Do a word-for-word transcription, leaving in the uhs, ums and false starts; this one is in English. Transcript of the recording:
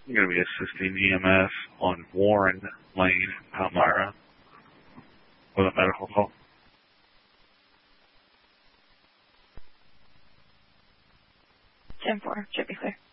I'm going to be assisting E M S on Warren Lane, Palmyra, with a medical call. ten four, should be clear.